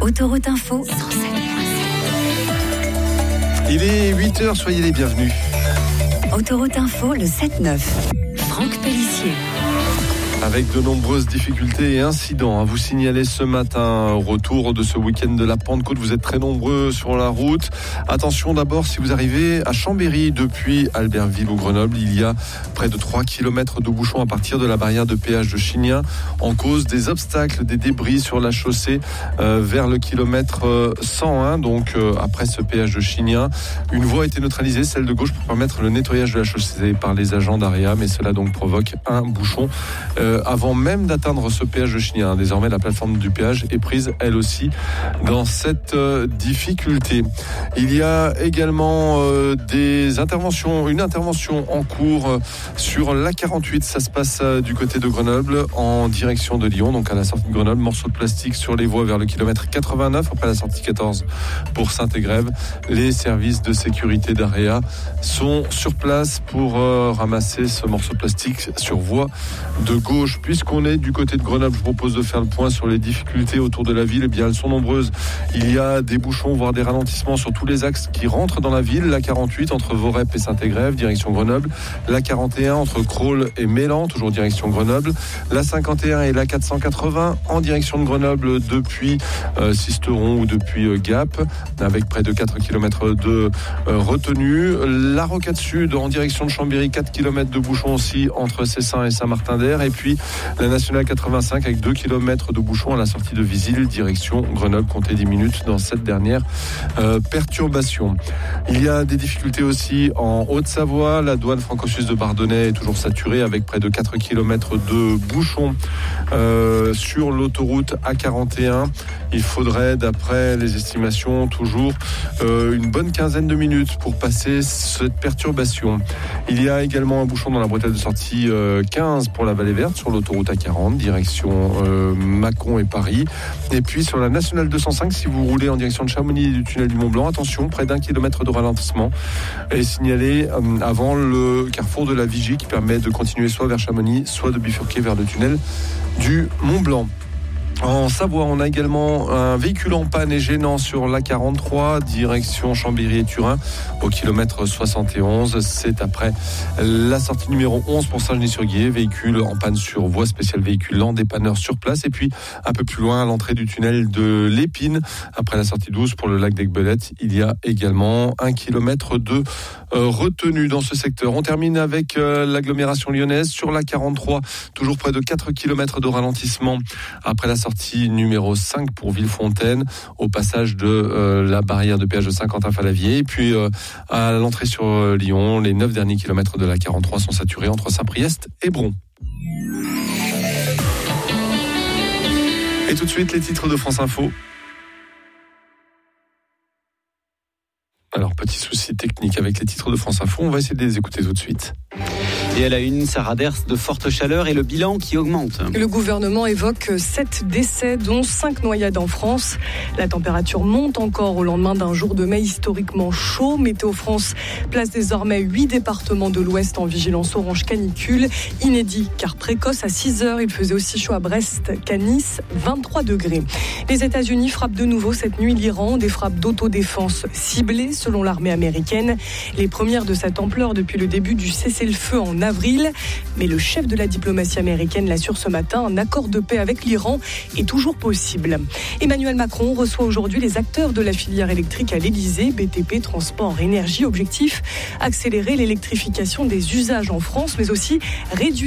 Autoroute Info. Il est 8h, soyez les bienvenus. Autoroute Info, le 7-9. Franck Pellissier. Avec de nombreuses difficultés et incidents à vous signaler ce matin. Retour de ce week-end de la Pentecôte, vous êtes très nombreux sur la route. Attention d'abord, si vous arrivez à Chambéry depuis Albertville ou Grenoble, il y a près de 3 km de bouchons à partir de la barrière de péage de Chignin en cause des obstacles, des débris sur la chaussée vers le kilomètre 101. Donc après ce péage de Chignin, une voie a été neutralisée, celle de gauche, pour permettre le nettoyage de la chaussée par les agents d'AREA, mais cela donc provoque un bouchon avant même d'atteindre ce péage de Chignin. Désormais, la plateforme du péage est prise, elle aussi, dans cette difficulté. Il y a également une intervention en cours sur l'A48. Ça se passe du côté de Grenoble en direction de Lyon, donc à la sortie de Grenoble. Morceau de plastique sur les voies vers le kilomètre 89, après la sortie 14 pour Saint-Égrève. Les services de sécurité d'AREA sont sur place pour ramasser ce morceau de plastique sur voie de gauche. Puisqu'on est du côté de Grenoble, je vous propose de faire le point sur les difficultés autour de la ville. Eh bien, elles sont nombreuses. Il y a des bouchons, voire des ralentissements sur tous les axes qui rentrent dans la ville. La 48 entre Vorep et Saint-Égrève, direction Grenoble. La 41 entre Crolles et Mélan, toujours direction Grenoble. La 51 et la 480 en direction de Grenoble depuis Sisteron ou depuis Gap, avec près de 4 km de retenue. La Rocade Sud en direction de Chambéry, 4 km de bouchons aussi entre Cessin et Saint-Martin-d'Air. Et puis la nationale 85 avec 2 km de bouchons à la sortie de Visil, direction Grenoble. Comptez 10 minutes dans cette dernière perturbation. Il y a des difficultés aussi en Haute-Savoie. La douane franco-suisse de Bardonnay est toujours saturée avec près de 4 km de bouchons sur l'autoroute A41. Il faudrait, d'après les estimations, toujours une bonne quinzaine de minutes pour passer cette perturbation. Il y a également un bouchon dans la bretelle de sortie 15 pour la Vallée Verte sur l'autoroute A40, direction Mâcon et Paris. Et puis sur la nationale 205, si vous roulez en direction de Chamonix et du tunnel du Mont-Blanc, attention, près d'1 kilomètre de ralentissement est signalé avant le carrefour de la Vigie qui permet de continuer soit vers Chamonix, soit de bifurquer vers le tunnel du Mont-Blanc. En Savoie, on a également un véhicule en panne et gênant sur l'A43, direction Chambéry et Turin, au kilomètre 71. C'est après la sortie numéro 11 pour Saint-Genis-sur-Guiers. Véhicule en panne sur voie spéciale véhicule lent, dépanneur sur place. Et puis, un peu plus loin, à l'entrée du tunnel de l'Épine, après la sortie 12 pour le lac d'Aiguebelette, il y a également 1 kilomètre de retenue dans ce secteur. On termine avec l'agglomération lyonnaise sur l'A43, toujours près de 4 kilomètres de ralentissement après la sortie numéro 5 pour Villefontaine, au passage de la barrière de péage de Saint-Quentin-Fallavier. Et puis à l'entrée sur Lyon, les 9 derniers kilomètres de la 43 sont saturés entre Saint-Priest et Bron. Et tout de suite, les titres de France Info. Alors, petit souci technique avec les titres de France Info, on va essayer de les écouter tout de suite. Et à la une, Sarah Ders, de forte chaleur et le bilan qui augmente. Le gouvernement évoque 7 décès, dont 5 noyades en France. La température monte encore au lendemain d'un jour de mai historiquement chaud. Météo France place désormais 8 départements de l'Ouest en vigilance orange canicule. Inédit car précoce, à 6h, il faisait aussi chaud à Brest qu'à Nice, 23 degrés. Les États-Unis frappent de nouveau cette nuit l'Iran, des frappes d'autodéfense ciblées selon l'armée américaine. Les premières de cette ampleur depuis le début du cessez-le-feu en avril. Mais le chef de la diplomatie américaine l'assure ce matin, un accord de paix avec l'Iran est toujours possible. Emmanuel Macron reçoit aujourd'hui les acteurs de la filière électrique à l'Élysée, BTP, transport, énergie. Objectif, accélérer l'électrification des usages en France, mais aussi réduire